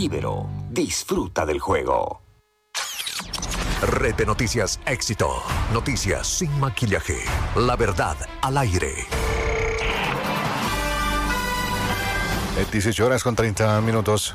Ibero, disfruta del juego. Red de Noticias Éxito. Noticias sin maquillaje. La verdad al aire. 18:30.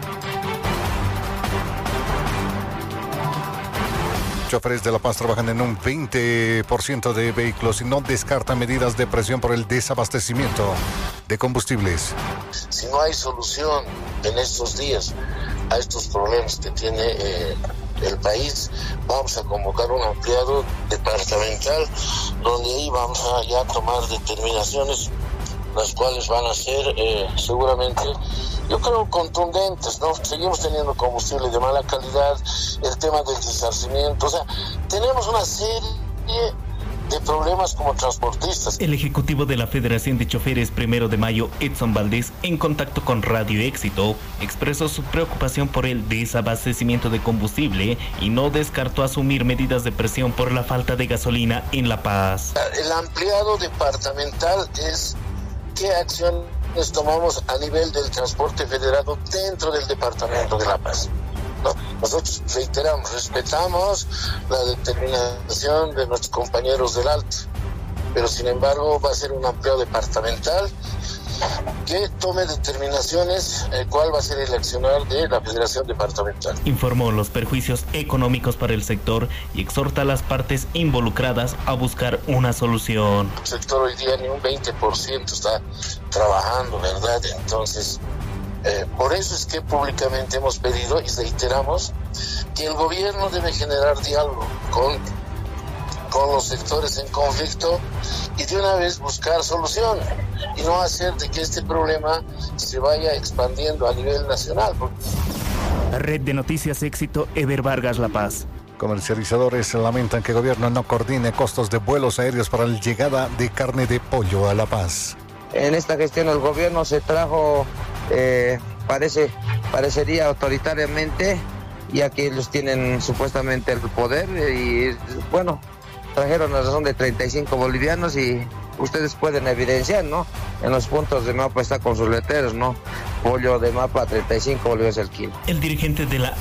Choferes de La Paz trabajan en un 20% de vehículos y no descartan medidas de presión por el desabastecimiento de combustibles. Si no hay solución en estos días a estos problemas que tiene el país, vamos a convocar un ampliado departamental donde ahí vamos a ya tomar determinaciones, las cuales van a ser seguramente, yo creo, contundentes, ¿no? Seguimos teniendo combustible de mala calidad, el tema del resarcimiento, o sea, tenemos una serie de problemas como transportistas. El ejecutivo de la Federación de Choferes 1 de Mayo, Edson Valdés, en contacto con Radio Éxito, expresó su preocupación por el desabastecimiento de combustible y no descartó asumir medidas de presión por la falta de gasolina en La Paz. El ampliado departamental es qué acciones tomamos a nivel del transporte federado dentro del departamento de La Paz. No, nosotros reiteramos, respetamos la determinación de nuestros compañeros del Alto, pero sin embargo va a ser un ampliado departamental que tome determinaciones, cuál va a ser el accionar de la Federación Departamental. Informó los perjuicios económicos para el sector y exhorta a las partes involucradas a buscar una solución. El sector hoy día ni un 20% está trabajando, ¿verdad? Entonces, por eso es que públicamente hemos pedido y reiteramos que el gobierno debe generar diálogo con los sectores en conflicto y de una vez buscar solución y no hacer de que este problema se vaya expandiendo a nivel nacional. Red de Noticias Éxito, Eber Vargas, La Paz. Comercializadores lamentan que el gobierno no coordine costos de vuelos aéreos para la llegada de carne de pollo a La Paz. En esta gestión el gobierno se trajo, parecería autoritariamente, ya que ellos tienen supuestamente el poder y bueno, trajeron la razón de 35 bolivianos y ustedes pueden evidenciar, ¿no? En los puntos de mapa está con sus letreros, ¿no? Pollo de mapa 35 bolivianos el kilo. El dirigente de la